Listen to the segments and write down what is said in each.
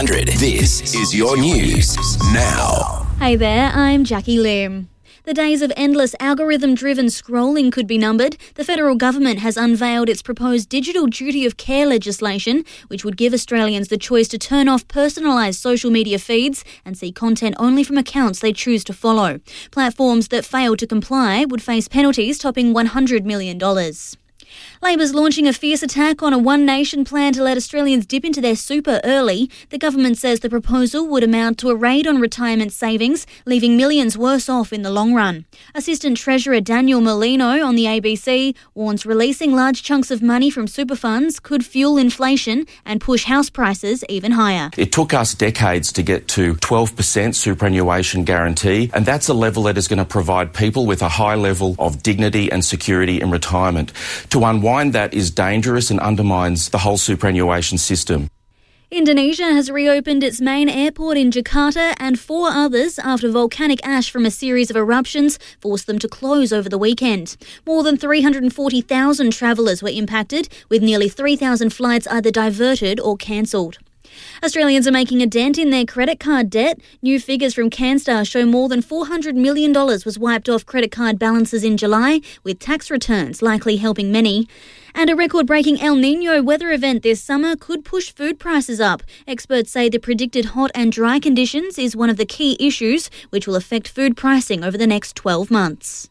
100. This is your news now. Hey there, I'm Jackie Lim. The days of endless algorithm-driven scrolling could be numbered. The federal government has unveiled its proposed digital duty of care legislation, which would give Australians the choice to turn off personalised social media feeds and see content only from accounts they choose to follow. Platforms that fail to comply would face penalties topping $100 million. Labor's launching a fierce attack on a One Nation plan to let Australians dip into their super early. The government says the proposal would amount to a raid on retirement savings, leaving millions worse off in the long run. Assistant Treasurer Daniel Molino on the ABC warns releasing large chunks of money from super funds could fuel inflation and push house prices even higher. It took us decades to get to 12% superannuation guarantee, and that's a level that is going to provide people with a high level of dignity and security in retirement. To unwind that is dangerous and undermines the whole superannuation system. Indonesia has reopened its main airport in Jakarta and 4 others after volcanic ash from a series of eruptions forced them to close over the weekend. More than 340,000 travellers were impacted, with nearly 3,000 flights either diverted or cancelled. Australians are making a dent in their credit card debt. New figures from Canstar show more than $400 million was wiped off credit card balances in July, with tax returns likely helping many. And a record-breaking El Niño weather event this summer could push food prices up. Experts say the predicted hot and dry conditions is one of the key issues which will affect food pricing over the next 12 months.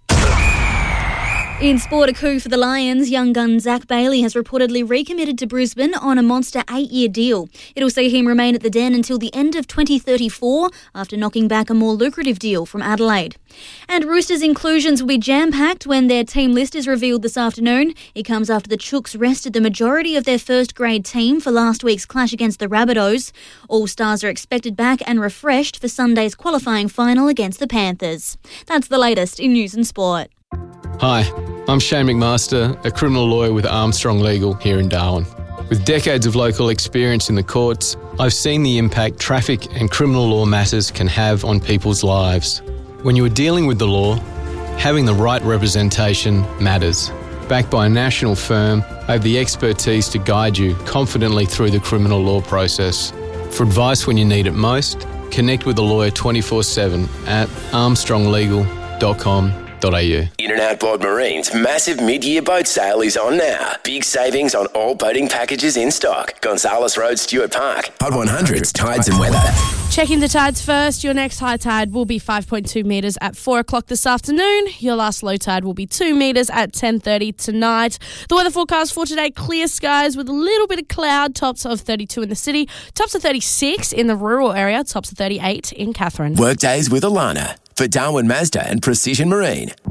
In sport, a coup for the Lions. Young gun Zach Bailey has reportedly recommitted to Brisbane on a monster 8-year deal. It'll see him remain at the Den until the end of 2034 after knocking back a more lucrative deal from Adelaide. And Roosters' inclusions will be jam-packed when their team list is revealed this afternoon. It comes after the Chooks rested the majority of their first-grade team for last week's clash against the Rabbitohs. All stars are expected back and refreshed for Sunday's qualifying final against the Panthers. That's the latest in news and sport. Hi, I'm Shane McMaster, a criminal lawyer with Armstrong Legal here in Darwin. With decades of local experience in the courts, I've seen the impact traffic and criminal law matters can have on people's lives. When you are dealing with the law, having the right representation matters. Backed by a national firm, I have the expertise to guide you confidently through the criminal law process. For advice when you need it most, connect with a lawyer 24/7 at armstronglegal.com.au. In and Outboard Marine's massive mid-year boat sale is on now. Big savings on all boating packages in stock. Gonzales Road, Stuart Park. Hot 100's Tides and Weather. Checking the tides first. Your next high tide will be 5.2 metres at 4 o'clock this afternoon. Your last low tide will be 2 metres at 10:30 tonight. The weather forecast for today, clear skies with a little bit of cloud, tops of 32 in the city, tops of 36 in the rural area, tops of 38 in Katherine. Workdays with Alana for Darwin Mazda and Precision Marine.